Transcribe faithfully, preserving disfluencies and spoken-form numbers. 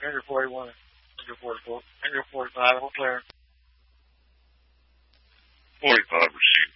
Hangar forty-one, Hangar forty-four, Hangar forty-five, all clear. forty-five received.